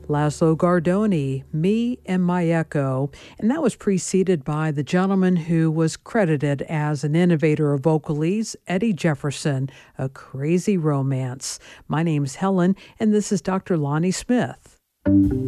Laszlo Gardoni, Me and My Echo, and that was preceded by the gentleman who was credited as an innovator of vocalese, Eddie Jefferson, A Crazy Romance. My name's Helen, and this is Dr. Lonnie Smith.